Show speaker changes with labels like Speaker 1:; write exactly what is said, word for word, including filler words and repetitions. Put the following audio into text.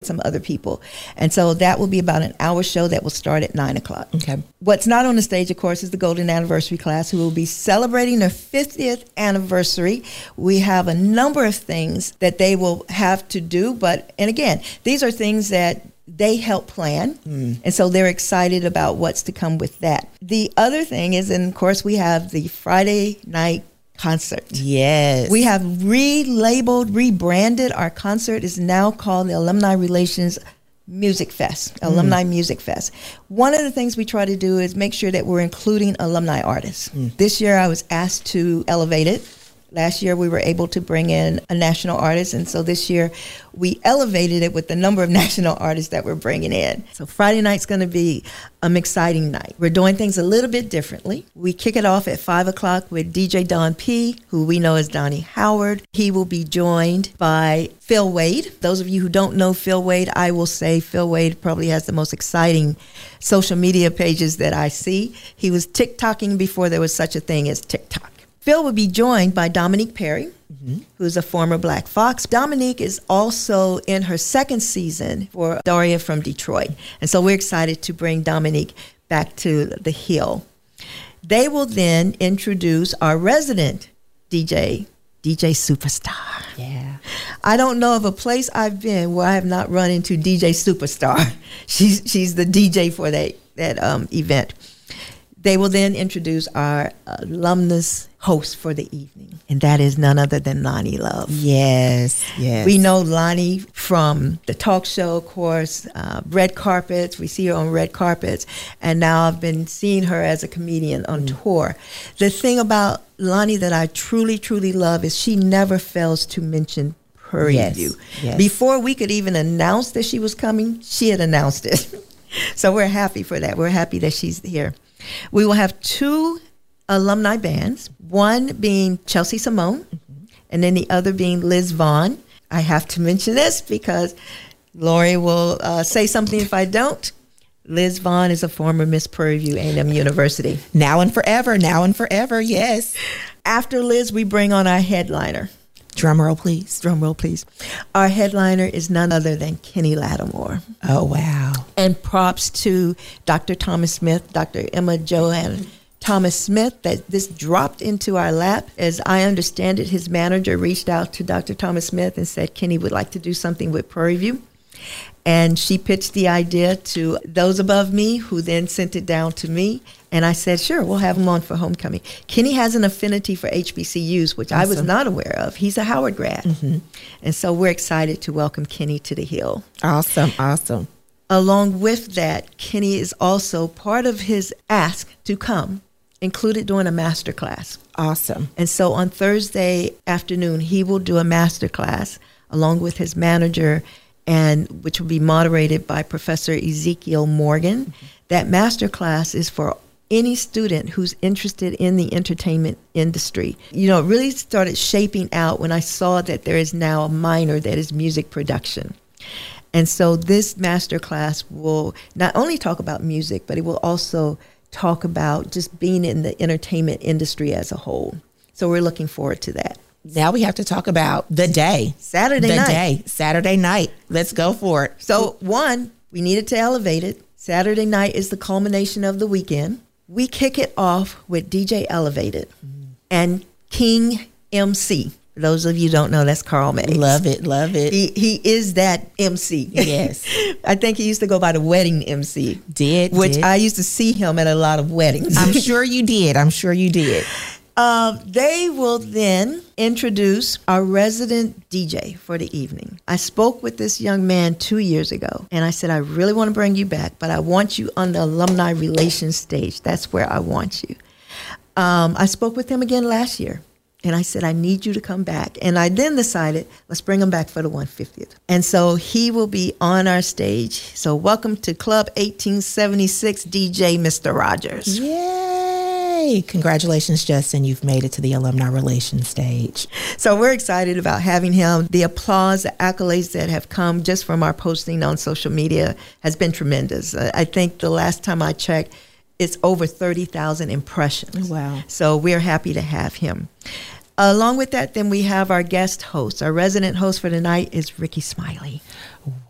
Speaker 1: some other people. And so that will be about an hour show that will start at nine o'clock.
Speaker 2: Okay.
Speaker 1: What's not on the stage, of course, is the Golden Anniversary class, who will be celebrating their fiftieth anniversary. We have a number of things that they will have to do. But, and again, these are things that they help plan. Mm. And so they're excited about what's to come with that. The other thing is, and of course, we have the Friday night concert.
Speaker 2: Yes.
Speaker 1: We have relabeled, rebranded. Our concert is now called the Alumni Relations Music Fest, Alumni mm. Music Fest. One of the things we try to do is make sure that we're including alumni artists. Mm. This year I was asked to elevate it. Last year we were able to bring in a national artist, and so this year we elevated it with the number of national artists that we're bringing in. So Friday night's going to be an exciting night. We're doing things a little bit differently. We kick it off at five o'clock with D J Don P., who we know as Donnie Howard. He will be joined by Phil Wade. Those of you who don't know Phil Wade, I will say Phil Wade probably has the most exciting social media pages that I see. He was TikToking before there was such a thing as TikTok. Phil will be joined by Dominique Perry, mm-hmm. who's a former Black Fox. Dominique is also in her second season for Daria from Detroit. And so we're excited to bring Dominique back to the Hill. They will then introduce our resident D J, D J Superstar.
Speaker 2: Yeah.
Speaker 1: I don't know of a place I've been where I have not run into D J Superstar. She's she's the D J for that, that um, event. They will then introduce our alumnus host for the evening, and that is none other than Lonnie Love.
Speaker 2: Yes, yes.
Speaker 1: We know Lonnie from the talk show, of course, uh, red carpets. We see her on red carpets, and now I've been seeing her as a comedian on mm. tour. The thing about Lonnie that I truly, truly love is she never fails to mention Prairie
Speaker 2: yes,
Speaker 1: View.
Speaker 2: Yes.
Speaker 1: Before we could even announce that she was coming, she had announced it. So we're happy for that. We're happy that she's here. We will have two alumni bands, one being Chelsea Simone, mm-hmm. and then the other being Liz Vaughn. I have to mention this because Lori will uh, say something if I don't. Liz Vaughn is a former Miss Prairie View A and M University.
Speaker 2: Now and forever, now and forever, yes.
Speaker 1: After Liz, we bring on our headliner.
Speaker 2: Drum roll, please.
Speaker 1: Drum roll, please. Our headliner is none other than Kenny Lattimore.
Speaker 2: Oh, wow.
Speaker 1: And props to Doctor Thomas Smith, Doctor Emma Joanne Thomas Smith, that this dropped into our lap. As I understand it, his manager reached out to Doctor Thomas Smith and said Kenny would like to do something with Prairie View. And she pitched the idea to those above me, who then sent it down to me. And I said, sure, we'll have him on for homecoming. Kenny has an affinity for H B C Us, which awesome. I was not aware of. He's a Howard grad. Mm-hmm. And so we're excited to welcome Kenny to the Hill.
Speaker 2: Awesome, awesome.
Speaker 1: Along with that, Kenny is also part of his ask to come, included doing a master class.
Speaker 2: Awesome.
Speaker 1: And so on Thursday afternoon, he will do a master class along with his manager, and which will be moderated by Professor Ezekiel Morgan. Mm-hmm. That master class is for any student who's interested in the entertainment industry. You know, it really started shaping out when I saw that there is now a minor that is music production. And so this master class will not only talk about music, but it will also talk about just being in the entertainment industry as a whole. So we're looking forward to that.
Speaker 2: Now we have to talk about the day.
Speaker 1: Saturday
Speaker 2: the
Speaker 1: night.
Speaker 2: The day. Saturday night. Let's go for it.
Speaker 1: So one, we needed to elevate it. Saturday night is the culmination of the weekend. We kick it off with D J Elevated mm. and King M C. For those of you who don't know, that's Carl May.
Speaker 2: Love it, love it.
Speaker 1: He he is that M C.
Speaker 2: Yes.
Speaker 1: I think he used to go by the wedding M C.
Speaker 2: Did,
Speaker 1: Which
Speaker 2: did.
Speaker 1: I used to see him at a lot of weddings.
Speaker 2: I'm sure you did. I'm sure you did.
Speaker 1: Uh, they will then introduce our resident D J for the evening. I spoke with this young man two years ago, and I said, I really want to bring you back, but I want you on the alumni relations stage. That's where I want you. Um, I spoke with him again last year, and I said, I need you to come back. And I then decided, let's bring him back for the one hundred fiftieth. And so he will be on our stage. So welcome to Club eighteen seventy-six, D J Mister Rogers.
Speaker 2: Yay! Congratulations, Justin. You've made it to the alumni relations stage.
Speaker 1: So we're excited about having him. The applause, the accolades that have come just from our posting on social media has been tremendous. I think the last time I checked, it's over thirty thousand impressions.
Speaker 2: Wow.
Speaker 1: So we're happy to have him. Along with that, then we have our guest host. Our resident host for the night is Ricky Smiley.